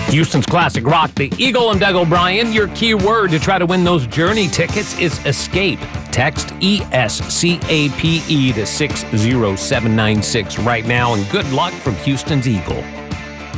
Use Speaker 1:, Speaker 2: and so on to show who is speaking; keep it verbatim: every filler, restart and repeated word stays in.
Speaker 1: Houston's classic rock, the Eagle. and Doug O'Brien. Your key word to try to win those Journey tickets is escape. Text E S C A P E to six zero seven nine six right now, and good luck from Houston's Eagle.